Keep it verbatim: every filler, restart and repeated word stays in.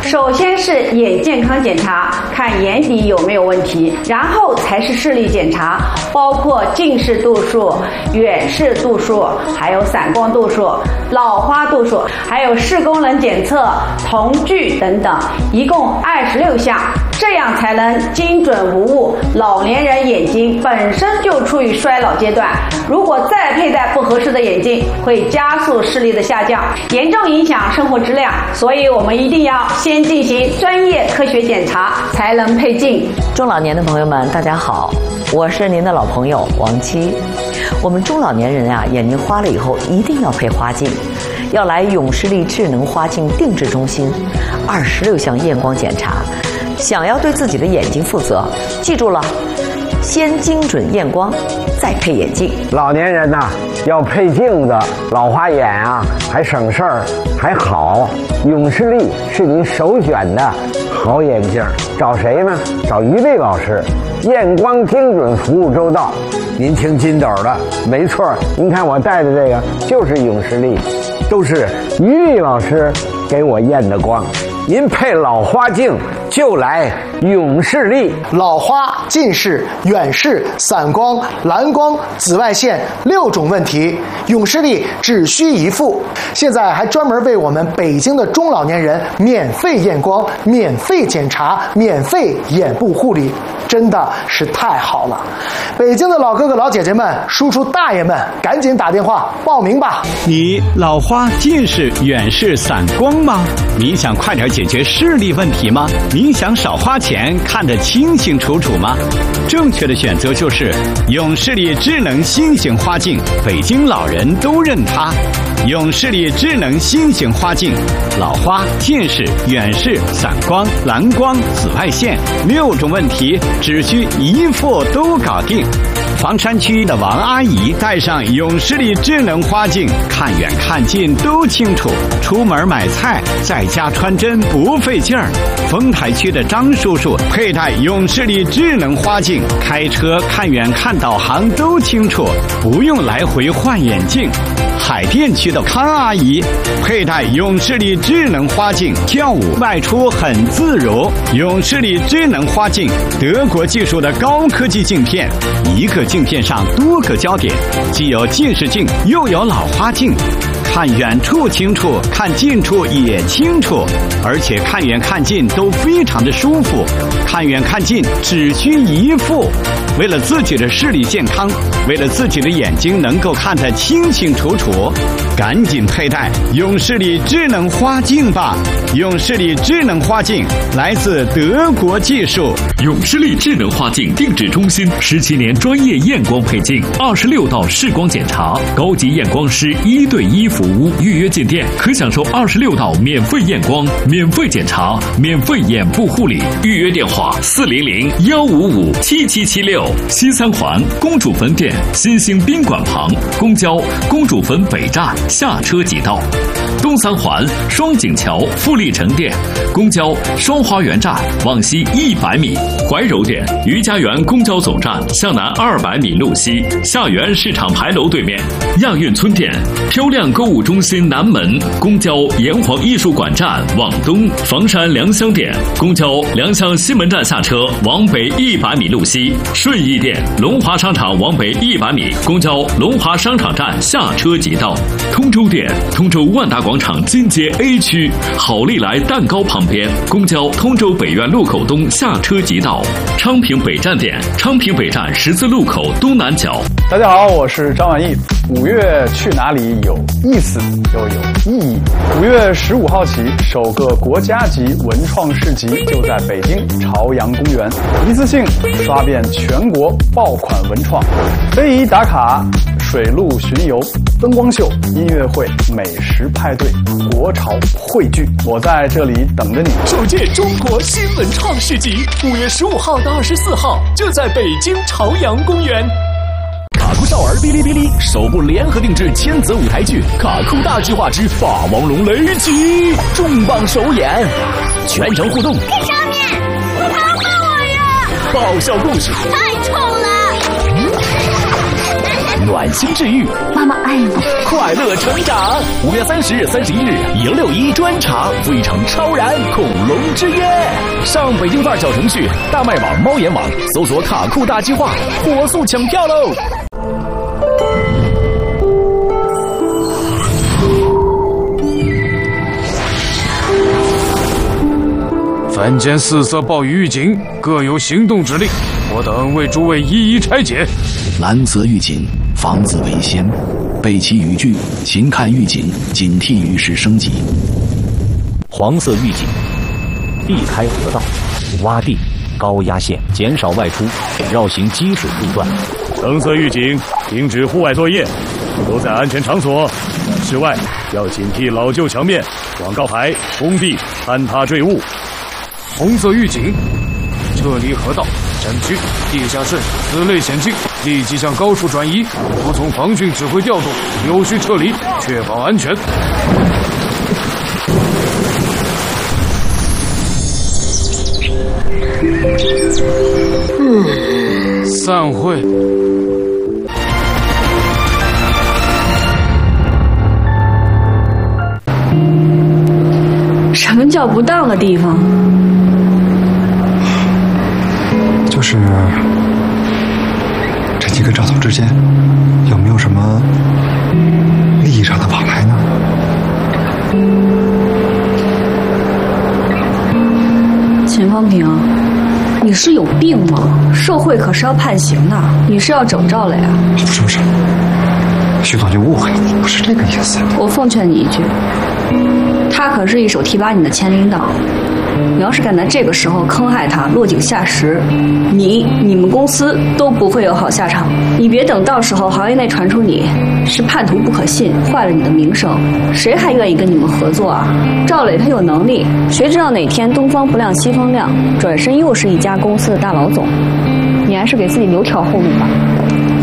首先是眼健康检查，看眼底有没有问题，然后才是视力检查，包括近视度数、远视度数，还有散光度数、老花度数，还有视功能检测、瞳距等等，一共二十六项，这样才能精准无误。老年人眼睛本身就处于衰老阶段，如果再佩戴不合适的眼镜，会加速视力的下降，严重影响生活质量。所以我们一定要先进行专业科学检查，才能配镜。 中老年的朋友们，大家好，我是您的老朋友王七。我们中老年人啊，眼睛花了以后一定要配花镜，要来永视力智能花镜定制中心，二十六项验光检查。想要对自己的眼睛负责，记住了，先精准验光，再配眼镜。 老年人呐、啊，要配镜子，老花眼啊，还省事儿，还好。永视力是您首选的好眼镜，找谁呢？找于丽老师，验光精准，服务周到。您听金斗的，没错，您看我戴的这个就是永视力，都是于丽老师给我验的光。您配老花镜就来永视力。 老花、近视、远视、散光、蓝光、紫外线六种问题，永视力只需一副。现在还专门为我们北京的中老年人免费验光、免费检查、免费眼部护理，真的是太好了！北京的老哥哥老姐姐们、叔叔大爷们，赶紧打电话报名吧！ 你老花、近视、远视、散光吗？你想快点解决视力问题吗？你想少花钱，看得清清楚楚吗？正确的选择就是永视力智能新型花镜，北京老人都认它。永视力智能新型花镜，老花、近视、远视、散光、蓝光、紫外线六种问题，只需一副都搞定。房山区的王阿姨戴上永视力智能花镜，看远看近都清楚，出门买菜在家穿针不费劲儿。丰台区的张叔叔佩戴永视力智能花镜，开车看远看导航都清楚，不用来回换眼镜。海淀区的康阿姨佩戴永视力智能花镜，跳舞外出很自如。永视力智能花镜，德国技术的高科技镜片，一个镜片上多个焦点，既有近视镜又有老花镜，看远处清楚，看近处也清楚，而且看远看近都非常的舒服。看远看近只需一副。为了自己的视力健康，为了自己的眼睛能够看得清清楚楚，赶紧佩戴永视力智能花镜吧！永视力智能花镜来自德国技术。 永视力智能花镜定制中心十七年专业验光配镜，二十六道视光检查，高级验光师一对一服务。预约进店可享受二十六道免费验光、免费检查、免费眼部护理。预约电话：四零零幺五五七七七六。西三环公主坟店新兴宾馆旁，公交公主坟北站下车即到。东三环双井桥富力城店，公交双花园站往西一百米。怀柔店余家园公交总站向南二百米路西，下园市场牌楼对面。亚运村店漂亮购物中心南门，公交炎黄艺术馆站往东。房山良乡店公交良乡西门站下车往北一百米路西。顺义店龙华商场往北一百米，公交龙华商场站下车即到。通州店通州万达广场金街 A 区好利来蛋糕旁边，公交通州北苑路口东下车即到。昌平北站店昌平北站十字路口东南角。 大家好，我是张晚意。五月去哪里有意思又有意义。五月十五号起，首个国家级文创市集就在北京朝阳公园，一次性刷遍全国爆款文创，非遗打卡、水陆巡游、灯光秀、音乐会、美食派对、国潮汇聚，我在这里等着你。 首届中国新文创市集，五月十五号到二十四号，就在北京朝阳公园。卡酷少儿哔哩哔哩首部联合定制千泽舞台剧《卡酷大计划之霸王龙雷击》重磅首演，全程互动。 看上面，他骂我呀！ 爆笑故事， 太丑了。 暖心治愈， 妈妈爱你， 快乐成长。五月三十日、三十一日，零六一专场飞城超燃恐龙之约，上北京范儿小程序、大麦网、猫眼网搜索“卡酷大计划”，火速抢票喽！ 凡间四色暴雨预警，各有行动指令，我等为诸位一一拆解。 蓝色预警，防子为先，备齐雨具，勤看预警，警惕雨势升级。 黄色预警，避开河道、洼地、高压线，减少外出，绕行积水路段。 橙色预警，停止户外作业，都在安全场所。室外要警惕老旧墙面、广告牌、工地坍塌坠物。红色预警，撤离河道、山区、地下室此类险境，立即向高处转移，服从防汛指挥调度，有序撤离，确保安全。嗯，散会。 什么叫不当的地方？ 就是这几个赵总之间有没有什么利益上的往来呢？ 秦方平，你是有病吗？受贿可是要判刑的，你是要整赵磊啊？ 不是不是，徐总就误会了，不是这个意思。 我奉劝你一句，他可是一手提拔你的千领导，你要是敢在这个时候坑害他，落井下石，你、你们公司都不会有好下场。你别等到时候行业内传出你是叛徒不可信，坏了你的名声，谁还愿意跟你们合作啊？赵磊他有能力，谁知道哪天东方不亮西方亮，转身又是一家公司的大老总。你还是给自己留条后路吧。